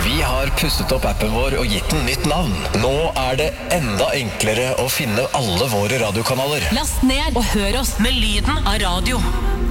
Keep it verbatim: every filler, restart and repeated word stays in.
Vi har pusset opp appen vår og gitt den nytt navn. Nå er det enda enklere å finne alle våre radiokanaler. Last ned og hør oss med lyden av radio.